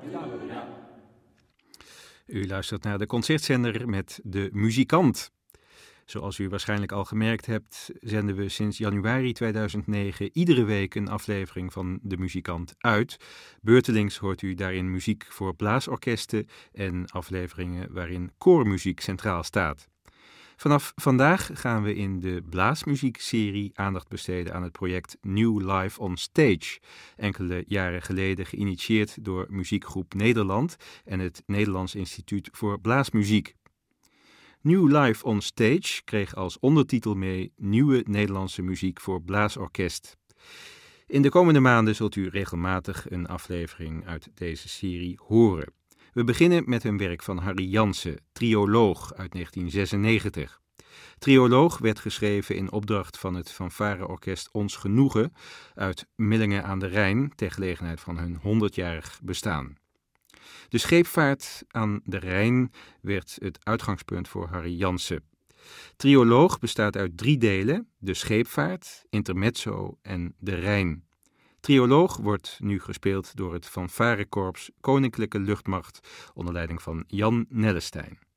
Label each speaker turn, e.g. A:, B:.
A: U luistert naar de Concertzender met De Muzikant. Zoals u waarschijnlijk al gemerkt hebt, zenden we sinds januari 2009 iedere week een aflevering van De Muzikant uit. Beurtelings hoort u daarin muziek voor blaasorkesten en afleveringen waarin koormuziek centraal staat. Vanaf vandaag gaan we in de blaasmuziekserie aandacht besteden aan het project New Life on Stage, enkele jaren geleden geïnitieerd door Muziekgroep Nederland en het Nederlands Instituut voor Blaasmuziek. New Life on Stage kreeg als ondertitel mee Nieuwe Nederlandse muziek voor blaasorkest. In de komende maanden zult u regelmatig een aflevering uit deze serie horen. We beginnen met een werk van Harry Jansen, Trioloog uit 1996. Trioloog werd geschreven in opdracht van het fanfareorkest Ons Genoegen uit Millingen aan de Rijn ter gelegenheid van hun 100-jarig bestaan. De scheepvaart aan de Rijn werd het uitgangspunt voor Harry Jansen. Trioloog bestaat uit 3 delen: de scheepvaart, intermezzo en de Rijn. Trioloog wordt nu gespeeld door het fanfarekorps Koninklijke Luchtmacht onder leiding van Jan Nellestein.